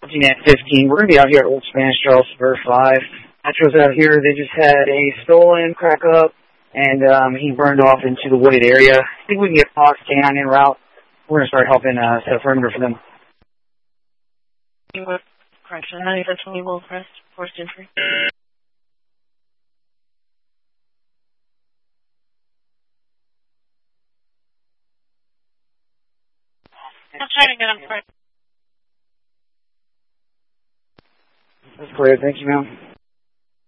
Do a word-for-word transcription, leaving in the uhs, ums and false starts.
at fifteen. We're going to be out here at Old Spanish Trail, Spur five. Metro's out here. They just had a stolen crack up, and um, he burned off into the wooded area. I think we can get Fox Canine en route. We're going to start helping uh, set a perimeter for them. Correction, ninety-four twenty Wolf Crest, forced entry. I'm trying to get on front. That's clear. Thank you, ma'am.